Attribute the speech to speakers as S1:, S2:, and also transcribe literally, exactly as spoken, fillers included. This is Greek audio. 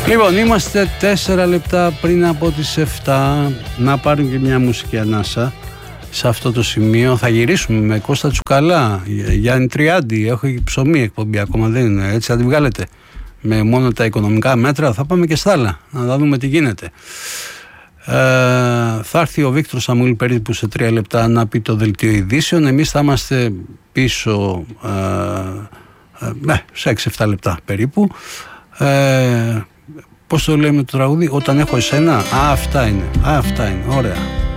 S1: Λοιπόν, είμαστε τέσσερα λεπτά πριν από τις εφτά. Να πάρουν και μια μουσική ανάσα σε αυτό το σημείο. Θα γυρίσουμε με Κώστα Τσουκαλά, Γιάννη Τριάντη. Έχω ψωμί εκπομπή ακόμα, δεν είναι έτσι, θα τη βγάλετε. Με μόνο τα οικονομικά μέτρα θα πάμε και στα άλλα, να δούμε τι γίνεται. Ε, θα έρθει ο Βίκτορ Σαμούλη περίπου σε τρία λεπτά να πει το δελτίο ειδήσεων. Εμείς θα είμαστε πίσω ε, ε, σε έξι εφτά λεπτά περίπου. Ε, πώς το λέμε το τραγούδι, όταν έχω εσένα. Α, αυτά είναι, α, αυτά είναι, ωραία.